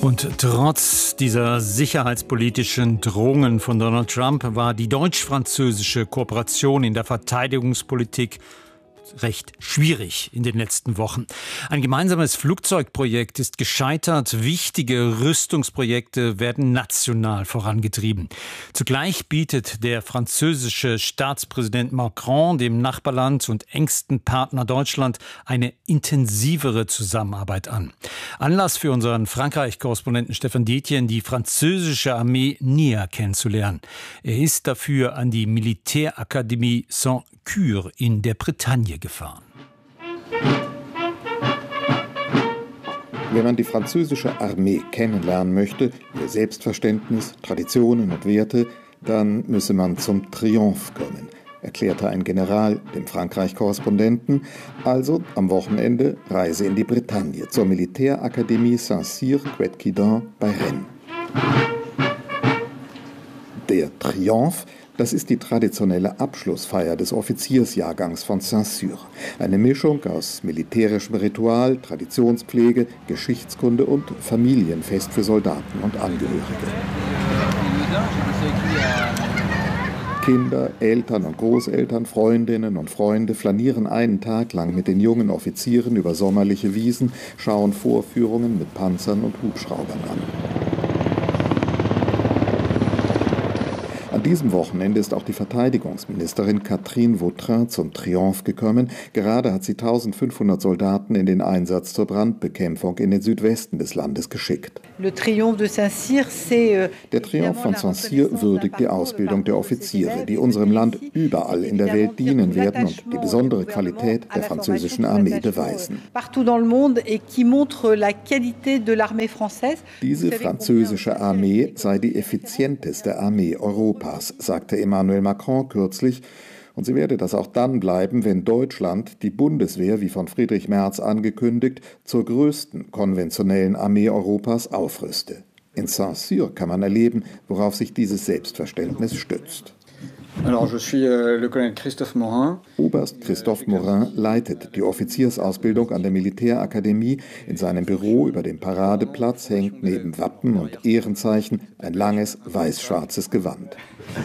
Und trotz dieser sicherheitspolitischen Drohungen von Donald Trump war die deutsch-französische Kooperation in der Verteidigungspolitik recht schwierig in den letzten Wochen. Ein gemeinsames Flugzeugprojekt ist gescheitert. Wichtige Rüstungsprojekte werden national vorangetrieben. Zugleich bietet der französische Staatspräsident Macron dem Nachbarland und engsten Partner Deutschland eine intensivere Zusammenarbeit an. Anlass für unseren Frankreich-Korrespondenten Stefan Detjen, die französische Armee näher kennenzulernen. Er ist dafür an die Militärakademie Saint-Cyr in der Bretagne gefahren. Wenn man die französische Armee kennenlernen möchte, ihr Selbstverständnis, Traditionen und Werte, dann müsse man zum Triomphe kommen, erklärte ein General dem Frankreich-Korrespondenten. Also am Wochenende Reise in die Bretagne zur Militärakademie Saint-Cyr-Quetquidin bei Rennes. Der Triomphe, das ist die traditionelle Abschlussfeier des Offiziersjahrgangs von Saint-Cyr. Eine Mischung aus militärischem Ritual, Traditionspflege, Geschichtskunde und Familienfest für Soldaten und Angehörige. Kinder, Eltern und Großeltern, Freundinnen und Freunde flanieren einen Tag lang mit den jungen Offizieren über sommerliche Wiesen, schauen Vorführungen mit Panzern und Hubschraubern an. An diesem Wochenende ist auch die Verteidigungsministerin Catherine Vautrin zum Triomphe gekommen. Gerade hat sie 1500 Soldaten in den Einsatz zur Brandbekämpfung in den Südwesten des Landes geschickt. Der Triumph von Saint-Cyr würdigt die Ausbildung der Offiziere, die unserem Land überall in der Welt dienen werden und die besondere Qualität der französischen Armee beweisen. Diese französische Armee sei die effizienteste Armee Europas, sagte Emmanuel Macron kürzlich, und sie werde das auch dann bleiben, wenn Deutschland die Bundeswehr, wie von Friedrich Merz angekündigt, zur größten konventionellen Armee Europas aufrüste. In Saint-Cyr kann man erleben, worauf sich dieses Selbstverständnis stützt. Alors, je suis le colonel Christophe Morin. Oberst Christophe Morin leitet die Offiziersausbildung an der Militärakademie. In seinem Büro über dem Paradeplatz hängt neben Wappen und Ehrenzeichen ein langes weiß-schwarzes Gewand.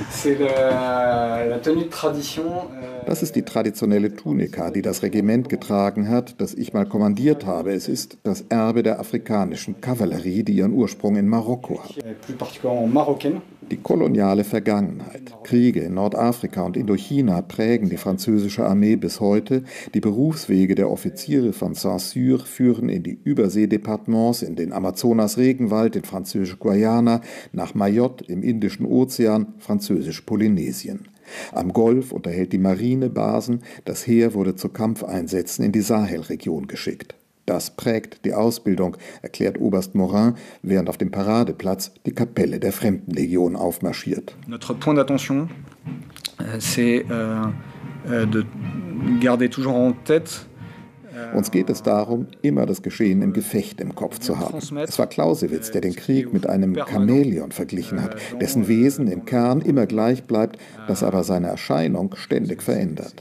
Das ist die traditionelle Tunika, die das Regiment getragen hat, das ich mal kommandiert habe. Es ist das Erbe der afrikanischen Kavallerie, die ihren Ursprung in Marokko hat. Die koloniale Vergangenheit, Kriege in Nordafrika und Indochina prägen die französische Armee bis heute. Die Berufswege der Offiziere von Saint-Cyr führen in die Überseedepartements, in den Amazonas-Regenwald, in französisch-Guayana, nach Mayotte im Indischen Ozean, französisch-Polynesien. Am Golf unterhält die Marine Basen, das Heer wurde zu Kampfeinsätzen in die Sahelregion geschickt. Das prägt die Ausbildung, erklärt Oberst Morin, während auf dem Paradeplatz die Kapelle der Fremdenlegion aufmarschiert. Notre point d'attention, c'est de garder toujours en tête. Uns geht es darum, immer das Geschehen im Gefecht im Kopf zu haben. Es war Clausewitz, der den Krieg mit einem Chamäleon verglichen hat, dessen Wesen im Kern immer gleich bleibt, das aber seine Erscheinung ständig verändert.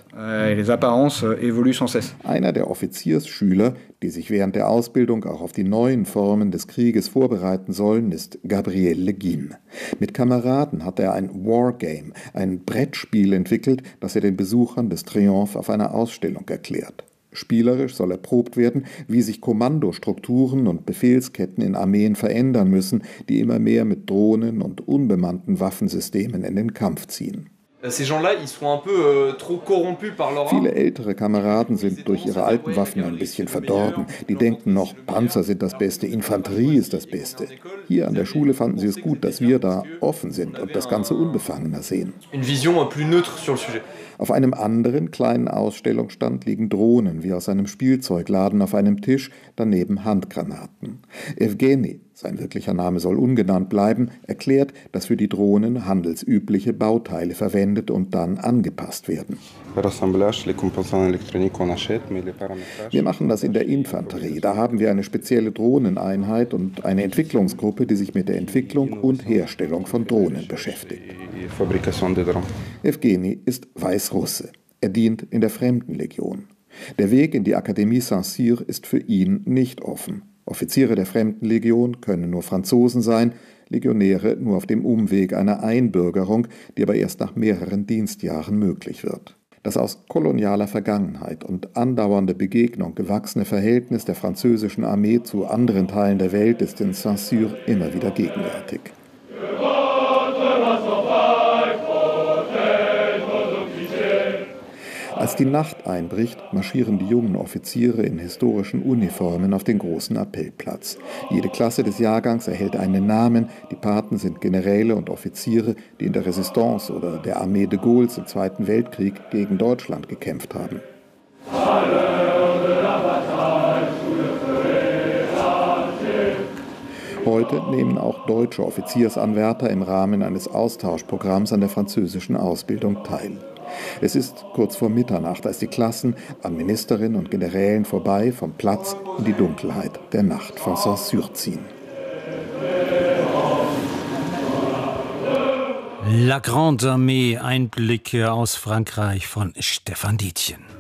Einer der Offiziersschüler, die sich während der Ausbildung auch auf die neuen Formen des Krieges vorbereiten sollen, ist Gabriel Le Guin. Mit Kameraden hat er ein Wargame, ein Brettspiel entwickelt, das er den Besuchern des Triomphe auf einer Ausstellung erklärt. Spielerisch soll erprobt werden, wie sich Kommandostrukturen und Befehlsketten in Armeen verändern müssen, die immer mehr mit Drohnen und unbemannten Waffensystemen in den Kampf ziehen. Viele ältere Kameraden sind durch ihre alten Waffen ein bisschen verdorben. Die denken noch, Panzer sind das Beste, Infanterie ist das Beste. Hier an der Schule fanden sie es gut, dass wir da offen sind und das Ganze unbefangener sehen. Auf einem anderen kleinen Ausstellungsstand liegen Drohnen wie aus einem Spielzeugladen auf einem Tisch, daneben Handgranaten. Evgeny, sein wirklicher Name soll ungenannt bleiben, erklärt, dass für die Drohnen handelsübliche Bauteile verwendet und dann angepasst werden. Wir machen das in der Infanterie. Da haben wir eine spezielle Drohneneinheit und eine Entwicklungsgruppe, die sich mit der Entwicklung und Herstellung von Drohnen beschäftigt. Evgeny ist Weißrusse. Er dient in der Fremdenlegion. Der Weg in die Akademie Saint-Cyr ist für ihn nicht offen. Offiziere der Fremdenlegion können nur Franzosen sein, Legionäre nur auf dem Umweg einer Einbürgerung, die aber erst nach mehreren Dienstjahren möglich wird. Das aus kolonialer Vergangenheit und andauernder Begegnung gewachsene Verhältnis der französischen Armee zu anderen Teilen der Welt ist in Saint-Cyr immer wieder gegenwärtig. Als die Nacht einbricht, marschieren die jungen Offiziere in historischen Uniformen auf den großen Appellplatz. Jede Klasse des Jahrgangs erhält einen Namen. Die Paten sind Generäle und Offiziere, die in der Resistance oder der Armee de Gaulles im Zweiten Weltkrieg gegen Deutschland gekämpft haben. Heute nehmen auch deutsche Offiziersanwärter im Rahmen eines Austauschprogramms an der französischen Ausbildung teil. Es ist kurz vor Mitternacht, als die Klassen an Ministerinnen und Generälen vorbei vom Platz in die Dunkelheit der Nacht von Saint-Cyr ziehen. La Grande Armee, Einblicke aus Frankreich von Stefan Dietjen.